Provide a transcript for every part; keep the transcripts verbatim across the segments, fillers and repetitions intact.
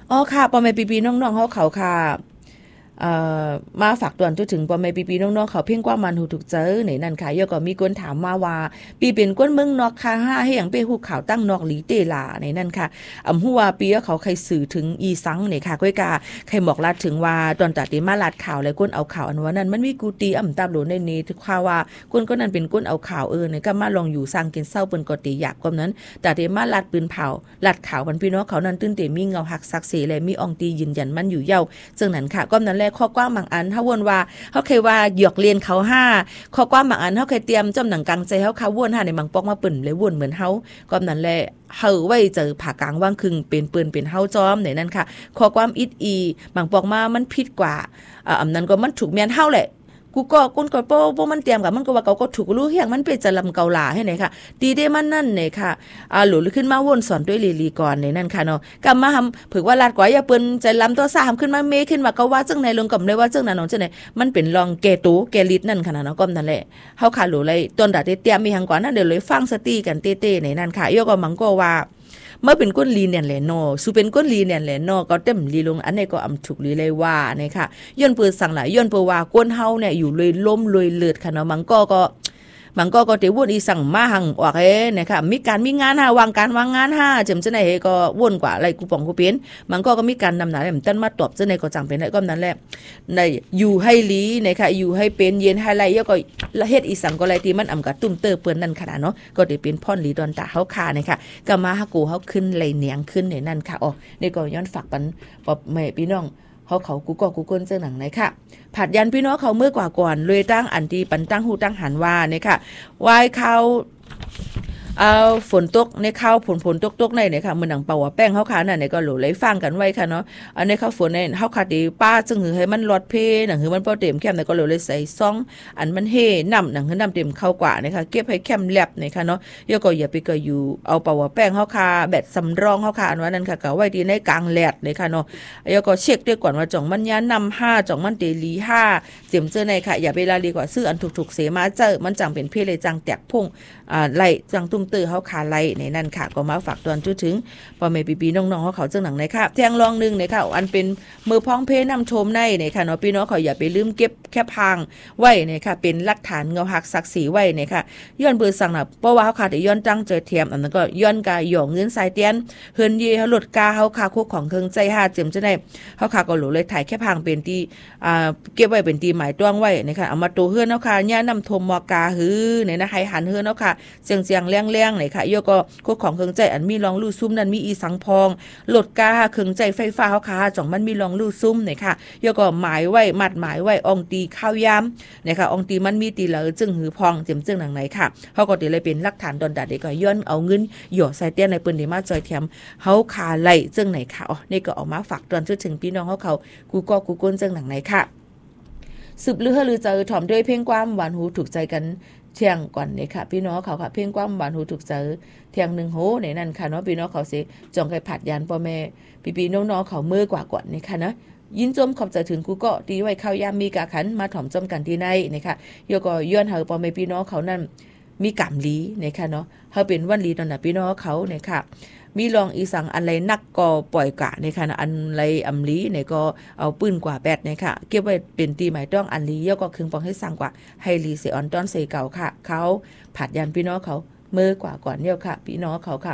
อ๋อค่ะปอแม่ปีๆน้องๆเขาเขาค่ะเอ่อมาฝากตวนถึงปอแม่ปีๆน้องๆเขาเพ่งกว่ามันหูถูกเจอไหนนั่นค่ะยก็มีคนถามมาว่าปีเป็นก้นเมืองนอกค่ะห้าให้อย่างเป้หูข่าวตั้งนอกหลีเตลาในนั่นค่ะอำหัวปีเขาใครสื่อถึงอีสังเนี่ยค่ะก้อยกาใครบอกลาดถึงว่าตอนตัดที่มาลาดข่าวแล้วก้นเอาข่าวอันว่านั้นมันมีกูตีอ่ำตาโหลในนี้ถึงข่าวว่าก้นก็นั่นเป็นก้นเอาข่าวเออเนี่ยก็มาลองอยู่สร้างกินเศร้าเปิ้นก็ตีหยาบกว่านั้นแต่ที่มาลาดปืนเผาลาดข่าวมันพี่น้องเขานั้นตื้นเตมีเงาหักซักเสและมีองตียืนยันมันอยู่เย้าซึ่งนั้นค่ะก็นั้นแลข้อกว้างบางอันถ้าวนว่าเฮาเคยว่าหยอกเรียนเขาห้าข้อกว้างบางอันเฮาเคยเตรียมจำหนังกลางใจเฮาค่ะวนหาในบางปอกมาปึ่นเลยวนเหมือนเฮาก็นั้นแลเฮาไว้เจอผ่ากลางว่างครึ่งเป็นปืนเป็นเฮาจอมในนั้นค่ะข้อความอิดอีบางปอกมามันผิดกว่าอ่าอำนั้นก็มันถูกแม่นเฮาแหละกูก็ก้นก็โป้โป้มันเตรียมกับมันก็ว่าเขาก็ถูกรู้เฮียงมันเป็นจะลำเกาหลาให้ไหนค่ะตีได้มันนั่นเนี่ยค่ะอ่าหลุดขึ้นมาวนสอนด้วยลีลีก่อนในนั่นค่ะเนาะกำมาทำเผือกว่าลาดกว่าอย่าเปิ้นใจลำตัวสามขึ้นมาเมขึ้นมาก็ว่าจังไหนลงกับเลยว่าจังนั้นน้องจังไหนมันเป็นลองแกตูแกลิดนั่นค่ะเนาะก็นั่นแหละเฮาค่ะหลุดเลยต้นดาเตรียมมีหังก่อนนั่นเดี๋ยวเลยฟังสติกันเต้ๆในนั่นค่ะโยก็มังก็ว่าเมื่อเป็นก้นลีเนี่ยแหละเนาะสูเป็นก้นลีเนี่ยแหละเนาะก็เต็มลีลงอันนี้ก็อำถูกลีเลยว่าเนี่ยค่ะย้อนเปิดสั่งหลายย้อนเปิดว่าก้นเฮาเนี่ยอยู่เลยล้มเลยเลือดค่ะเนาะมังก็ก็มันก็ก็เตวุ่นอีสั่งมาหังออกเอ้นะคะมีการมีงานหาวางการวางงานห้าจำจะไหนก็วุ่นกว่าอะไรกูปองกูเป็นมันก็ก็มีการนำหนาแหลมต้นมาตอบจะไหนก็จังเป็นได้ก็นั้นแหละในอยู่ให้ลีนะคะอยู่ให้เป็นเย็นให้ไรก็ละเฮ็ดอีสั่งก็ไรที่มันอ่ำกับตุ้มเตอเปิ้นนั่นขนาดเนาะก็ได้เป็นพ่อนลีดอนตาเฮาคานะคะก็มาฮักกูเฮาขึ้นไหลเนียงขึ้นในนั่นค่ะอ๋อนี่ก็ย้อนฝากปันปอบแม่พี่น้องเขาเขากูก็กูเกินเจ้าหนังไหนค่ะผัดยันพี่น้องเขาเมื่อกว่าก่อนเลยตั้งอันตีปันตั้งหูตั้งหันว่าเนี่ยค่ะวายเขาเอาฝนตกในข้าวฝนฝนตกตกในเนี่ยค่ะมันหนังเป่าแป้งเขาค่ะนั่นเนี่ยก็หลุเลยฟังกันไว้ค่ะเนาะอันนี้ข้าวฝนในเขาค่ะดีป้าจึงหือให้มันรอดเพหนังหือมันเป่าเต็มแคมเนี่ยก็หลุเลยใส่ซองอันมันเฮน้ำหนังหือน้ำเต็มเข้ากว่าเนี่ยค่ะเก็บให้แคมแลบเนี่ยค่ะเนาะยก็อย่าไปก็อยู่เอาเป่าแป้งเขาค่ะแบบสำรองเขาค่ะอันว่านั้นค่ะก็ไว้ดีในกลางแหลดเนี่ยค่ะเนาะยก็เช็คด้วยก่อนว่าจ่องมันยานำห้าจ่องมันเตลีห้าเจียมเจอในค่ะอย่าไปลาลีกว่าซื้ออันถูกๆเสมาเจอมันจังเป็นเพเลยจังแตกพุ่งอ่าไล่จังตุ้มตื้อเขาขาไล่ในนั่นค่ะก็มาฝากตอนจุดถึงพ่อแม่ปีๆน้องๆเขาเขาเจ้าหนังในค่ะแทงรองนึงในค่ะอันเป็นมือพ้องเพนำชมในในค่ะเนาะพี่น้องเขาอย่าไปลืมเก็บแค่พังไว้ในค่ะเป็นหลักฐานเงาหักศักดิ์ศรีไว้ในค่ะย้อนเบอร์สั่งน่ะเพราะว่าเขาขาดย้อนตั้งเจอเทียมอันนั้นก็ย้อนกายหยองเงินสายเตียนเฮินเย่เขาหลุดกาเขาขาคุกของเครื่องใจห้าเจียมจะได้เขาขาก็หลุดเลยถ่ายแค่พังเป็นที่อ่าเก็บไว้เป็นตีหมายต้วงไว้ในค่ะเอามาตัวเฮือนเขาค่ะย่านำทมมอกาหือในนะให้หันเฮือนเขาค่ะเสียงเสียงแรงแรงไหนค่ะโยก็คุกของเครื่องใจอันมีรองลู่ซุ้มนั้นมีอีสังพองหลดกาเครื่องใจไฟฟ้าเขาค่ะจ่องมันมีรองลู่ซุ้มไหนค่ะโยก็หมายไว้มัดหมายไว้องตีข้าวยามไหนค่ะองตีมันมีตีเหลือจึงหือพองเจียมจึงหนังไหนค่ะเขาก็ตีเลยเป็นหลักฐานดอนดัดเด็กก็ย้อนเอาเงินหย่อใส่เตี้ยในปืนดีมาจอยเทียมเขาขาไหลจึงไหนค่ะอ๋อนี่ก็ออกมาฝากตอนช่วยถึงพี่น้องเขาเขากูก็กูก้นจึงหนังไหนค่ะสืบลือลือเจอถ่อมด้วยเพ่งความหวานหูถูกใจกันเที่ยงก่อนเนี่ยค่ะพี่น้องเขาค่ะเพ่งความหวานหูถูกใจเที่ยงหนึ่งโหในนั่นค่ะเนาะพี่น้องเขาสิจองใครผัดยานพ่อแม่พี่ๆน้องๆเขาเมื่อกว่าก่อนนี่ค่ะนะยินจมขอบใจถึงกูก็ตีไว้ข้าวยามมีกะขันมาถ่อมจมกันที่ในนี่ค่ะโยก็ย้อนเฮาพ่อแม่พี่น้องเขานั่นมีกำลีนี่ค่ะเนาะเฮาเป็นวันลีตอนน่ะพี่น้องเขาเนี่ยค่ะมีรองอีสังอะไรนักก็ปล่อยกะในค่ะอันไรอำลีเนี่ยก็เอาปืนกว่าแปดเนี่ยค่ะเก็บไว้เป็นตีหมายต้องอันลีแล้วก็คึงปองให้สั่งกว่าให้รีเซออนตอนเซเก่าค่ะเขาผัดยันพี่น้องเขาเมื่อกว่าก่อนเนี่ยค่ะพี่น้องเขาค่ะ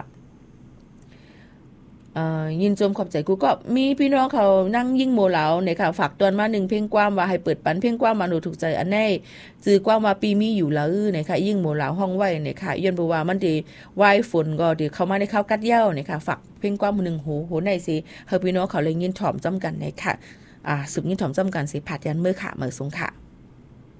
ยินจมขอบใจกูก็มีพี่น้องเขานั่งยิ่งโมเหลาเนี่ยค่ะฝากตอนมาหนึ่งเพลงกว้ามว่าให้เปิดปันเพลงกว้ามมาหนูถูกใจอันแน่จื้อกว้ามว่าปีมีอยู่แล้วเนี่ยค่ะยิ่งโมเหลาห้องไว้เนี่ยค่ะย้อนบอกว่ามันดีไหว้ฝนก็ดีเข้ามาในข้าวกัดเย้าเนี่ยค่ะฝากเพลงกว้ามหนึ่งหูโหในสิเฮาพี่น้องเขาเลยยินถ่อมจ้ำกันเนี่ยค่ะอ่าสืบยินถ่อมจ้ำกันสิผัดยันเมื่อค่ะเมื่อสงค่ะ